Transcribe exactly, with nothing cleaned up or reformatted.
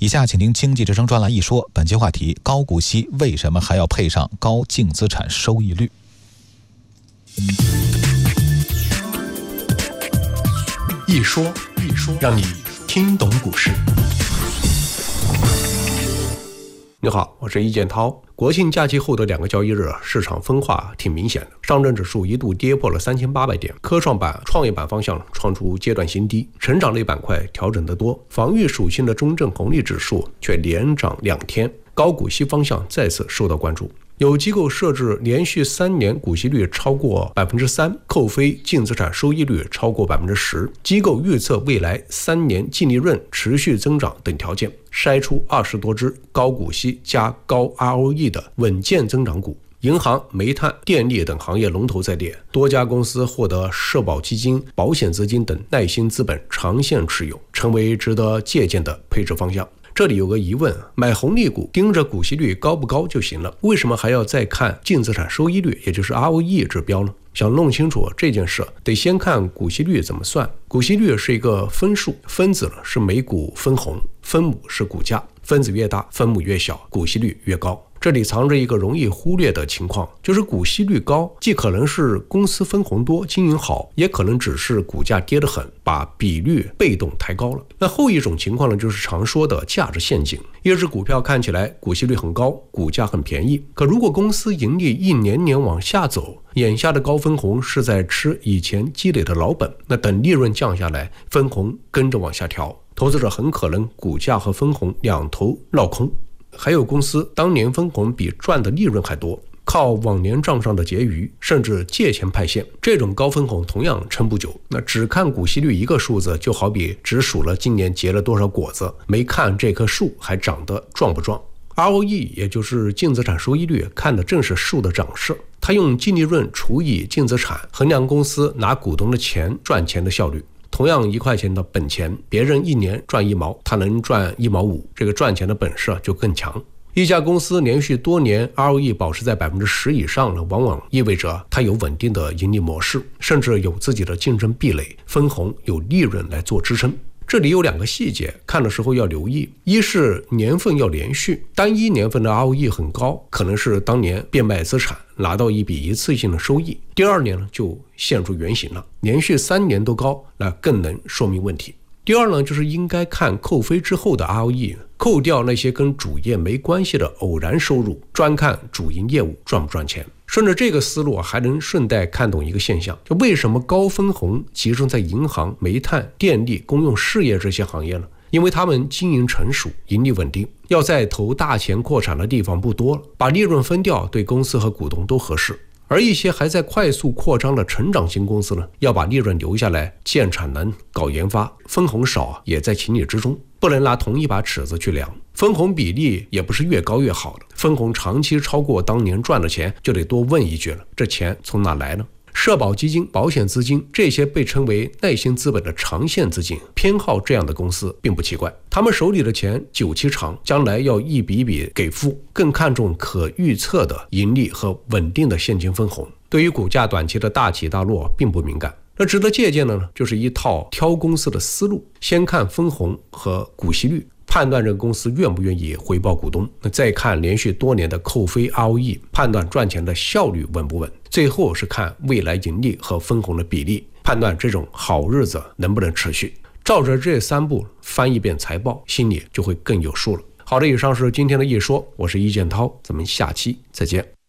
以下请听经济之声专栏一说，本期话题：高股息为什么还要配上高净资产收益率？ 一说一说，让你听懂股市。你好，我是易建涛。国庆假期后的两个交易日，市场分化挺明显的。上证指数一度跌破了三千八百点，科创板、创业板方向创出阶段新低，成长类板块调整得多，防御属性的中证红利指数却连涨两天，高股息方向再次受到关注。有机构设置连续三年股息率超过百分之三，扣非净资产收益率超过百分之十，机构预测未来三年净利润持续增长等条件，筛出二十多只高股息加高 R O E 的稳健增长股。银行、煤炭、电力等行业龙头在列，多家公司获得社保基金、保险资金等耐心资本长线持有，成为值得借鉴的配置方向。这里有个疑问，买红利股盯着股息率高不高就行了，为什么还要再看净资产收益率，也就是 R O E 指标呢？想弄清楚这件事，得先看股息率怎么算。股息率是一个分数，分子是每股分红，分母是股价，分子越大，分母越小，股息率越高。这里藏着一个容易忽略的情况，就是股息率高，既可能是公司分红多，经营好，也可能只是股价跌得很，把比率被动抬高了。那后一种情况呢，就是常说的价值陷阱。一只股票看起来股息率很高，股价很便宜，可如果公司盈利一年年往下走，眼下的高分红是在吃以前积累的老本，那等利润降下来，分红跟着往下调，投资者很可能股价和分红两头落空。还有公司当年分红比赚的利润还多，靠往年账上的结余，甚至借钱派现，这种高分红同样撑不久。那只看股息率一个数字，就好比只数了今年结了多少果子，没看这棵树还长得壮不壮。R O E 也就是净资产收益率，看的正是树的长势。它用净利润除以净资产，衡量公司拿股东的钱赚钱的效率。同样一块钱的本钱，别人一年赚一毛，他能赚一毛五，这个赚钱的本事就更强。一家公司连续多年 R O E 保持在百分之十以上呢，往往意味着它有稳定的盈利模式，甚至有自己的竞争壁垒，分红有利润来做支撑。这里有两个细节，看的时候要留意。一是年份要连续，单一年份的 R O E 很高，可能是当年变卖资产拿到一笔一次性的收益，第二年呢就现出原形了。连续三年都高，那更能说明问题。第二呢，就是应该看扣非之后的 R O E， 扣掉那些跟主业没关系的偶然收入，专看主营业务赚不赚钱。顺着这个思路，还能顺带看懂一个现象，就为什么高分红集中在银行、煤炭、电力、公用事业这些行业呢？因为他们经营成熟，盈利稳定，要再投大钱扩产的地方不多了，把利润分掉对公司和股东都合适。而一些还在快速扩张的成长型公司呢，要把利润留下来建产能、搞研发，分红少也在情理之中，不能拿同一把尺子去量。分红比例也不是越高越好的，分红长期超过当年赚的钱，就得多问一句了，这钱从哪来呢？社保基金、保险资金，这些被称为耐心资本的长线资金，偏好这样的公司并不奇怪，他们手里的钱久期长，将来要一笔笔给付，更看重可预测的盈利和稳定的现金分红，对于股价短期的大起大落并不敏感。那值得借鉴的呢，就是一套挑公司的思路，先看分红和股息率，判断这个公司愿不愿意回报股东，那再看连续多年的扣非 R O E， 判断赚钱的效率稳不稳，最后是看未来盈利和分红的比例，判断这种好日子能不能持续。照着这三步翻一遍财报，心里就会更有数了。好的，以上是今天的一说，我是易建涛，咱们下期再见。